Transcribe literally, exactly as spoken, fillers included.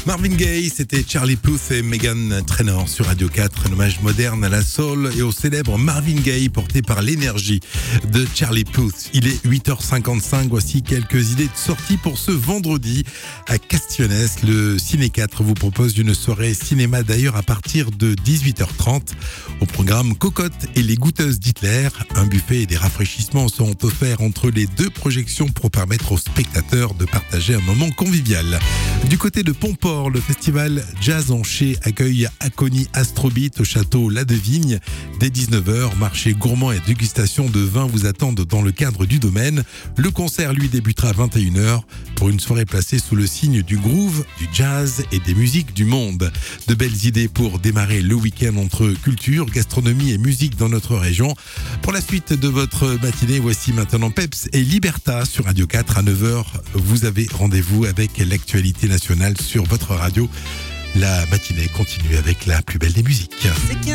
Marvin Gaye, c'était Charlie Puth et Meghan Trainor sur Radio quatre, un hommage moderne à la soul et au célèbre Marvin Gaye porté par l'énergie de Charlie Puth. Il est huit heures cinquante-cinq, voici quelques idées de sortie pour ce vendredi à Castillonnès. Le Ciné quatre vous propose une soirée cinéma d'ailleurs à partir de dix-huit heures trente. Au programme Cocotte et les goûteuses d'Hitler, un buffet et des rafraîchissements seront offerts entre les deux projections pour permettre aux spectateurs de partager un moment convivial. Du côté de Pomport, le festival Jazz en Chais accueille Aconi Astrobeat au château La Devigne. Dès dix-neuf heures, marché gourmand et dégustation de vin vous attendent dans le cadre du domaine. Le concert, lui, débutera à vingt et une heures pour une soirée placée sous le signe du groove, du jazz et des musiques du monde. De belles idées pour démarrer le week-end entre culture, gastronomie et musique dans notre région. Pour la suite de votre matinée, voici maintenant Peps et Liberta sur Radio quatre à neuf heures. Vous avez rendez-vous avec l'actualité nationale sur votre radio. La matinée continue avec la plus belle des musiques.